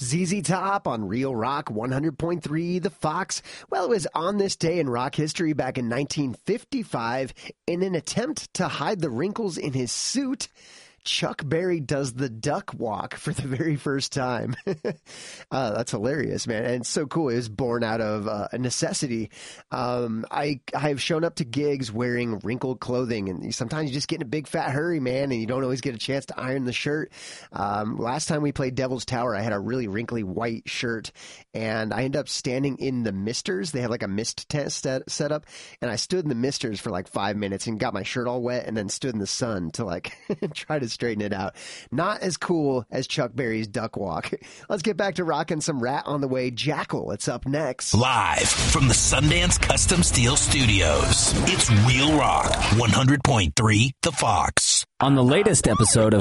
ZZ Top on Real Rock 100.3 The Fox. Well, it was on this day in rock history back in 1955. In an attempt to hide the wrinkles in his suit, Chuck Berry does the duck walk for the very first time. That's hilarious, man. And it's so cool. It was born out of a necessity. I have shown up to gigs wearing wrinkled clothing, and sometimes you just get in a big fat hurry, man, and you don't always get a chance to iron the shirt. Last time we played Devil's Tower, I had a really wrinkly white shirt, and I ended up standing in the misters. They have like a mist test set up, and I stood in the misters for like 5 minutes and got my shirt all wet, and then stood in the sun to like try to straighten it out. Not as cool as Chuck Berry's duck walk. Let's get back to rocking some Rat on the Way. Jackal, it's up next. Live from the Sundance Custom Steel Studios, it's Real Rock 100.3 The Fox. On the latest episode of